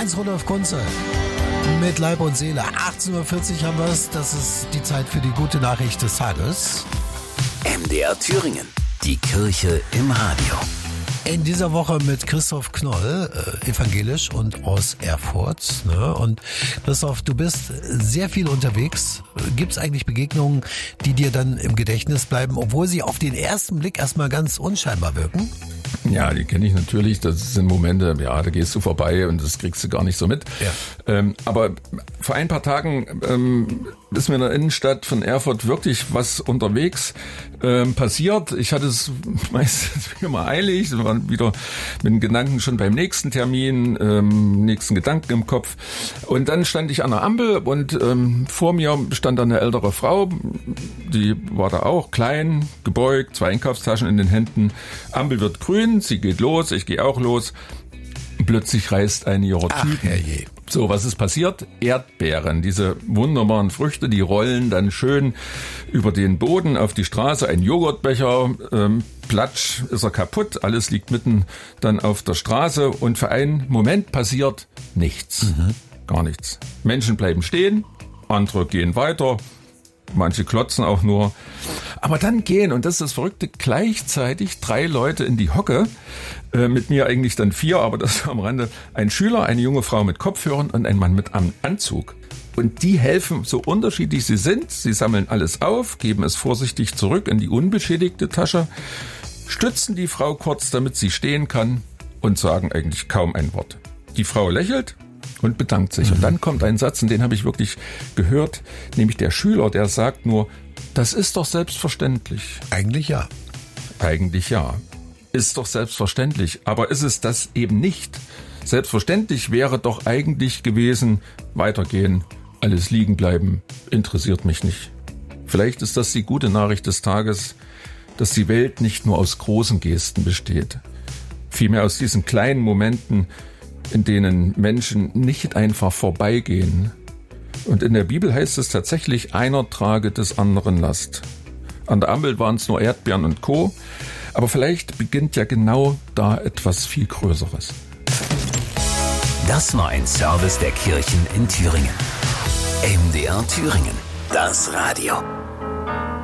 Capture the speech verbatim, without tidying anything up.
Heinz Rudolf Kunze mit Leib und Seele. achtzehn Uhr vierzig haben wir es. Das ist die Zeit für die gute Nachricht des Tages. M D R Thüringen. Die Kirche im Radio. In dieser Woche mit Christoph Knoll, äh, evangelisch und aus Erfurt. Ne? Und Christoph, du bist sehr viel unterwegs. Gibt es eigentlich Begegnungen, die dir dann im Gedächtnis bleiben, obwohl sie auf den ersten Blick erstmal ganz unscheinbar wirken? Ja, die kenne ich natürlich. Das sind Momente, ja, da gehst du vorbei und das kriegst du gar nicht so mit. Ja. Ähm, aber vor ein paar Tagen ähm, ist mir in der Innenstadt von Erfurt wirklich was unterwegs ähm, passiert. Ich hatte es meistens immer eilig, wir waren wieder mit den Gedanken schon beim nächsten Termin, ähm, nächsten Gedanken im Kopf. Und dann stand ich an der Ampel und ähm, vor mir stand eine ältere Frau, die war da auch klein, gebeugt, zwei Einkaufstaschen in den Händen. Ampel wird grün, sie geht los, ich gehe auch los. Plötzlich reißt eine ihrer Tüten. So, was ist passiert? Erdbeeren, diese wunderbaren Früchte, die rollen dann schön über den Boden auf die Straße. Ein Joghurtbecher, ähm, platsch, ist er kaputt, alles liegt mitten dann auf der Straße und für einen Moment passiert nichts, mhm. gar nichts. Menschen bleiben stehen, andere gehen weiter. Manche klotzen auch nur. Aber dann gehen, und das ist das Verrückte, gleichzeitig drei Leute in die Hocke. Äh, mit mir eigentlich dann vier, aber das am Rande. Ein Schüler, eine junge Frau mit Kopfhörern und ein Mann mit einem Anzug. Und die helfen, so unterschiedlich sie sind. Sie sammeln alles auf, geben es vorsichtig zurück in die unbeschädigte Tasche, stützen die Frau kurz, damit sie stehen kann und sagen eigentlich kaum ein Wort. Die Frau lächelt und bedankt sich. Mhm. Und dann kommt ein Satz, und den habe ich wirklich gehört, nämlich der Schüler, der sagt nur, das ist doch selbstverständlich. Eigentlich ja. Eigentlich ja. Ist doch selbstverständlich. Aber ist es das eben nicht? Selbstverständlich wäre doch eigentlich gewesen, weitergehen, alles liegen bleiben, interessiert mich nicht. Vielleicht ist das die gute Nachricht des Tages, dass die Welt nicht nur aus großen Gesten besteht. Vielmehr aus diesen kleinen Momenten, in denen Menschen nicht einfach vorbeigehen. Und in der Bibel heißt es tatsächlich, einer trage des anderen Last. An der Ampel waren es nur Erdbeeren und Co., aber vielleicht beginnt ja genau da etwas viel Größeres. Das war ein Service der Kirchen in Thüringen. M D R Thüringen, das Radio.